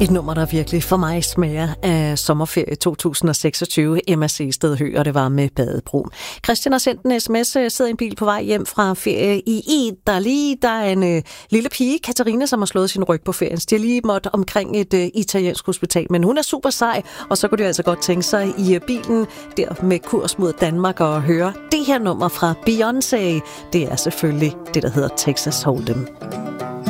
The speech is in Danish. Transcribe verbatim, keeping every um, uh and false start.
Et nummer, der virkelig for mig smager af sommerferie to tusind og seksogtyve. Emma Sehested Høgh, og det var med Badebro. Christian har sendt en sms, sidder i en bil på vej hjem fra ferie i Italy. Der er en øh, lille pige, Katarina, som har slået sin ryg på ferien. De har lige måtte omkring et øh, italiensk hospital, men hun er super sej, og så kunne de altså godt tænke sig i øh, bilen der med kurs mod Danmark og høre det her nummer fra Beyoncé. Det er selvfølgelig det, der hedder Texas Hold'em.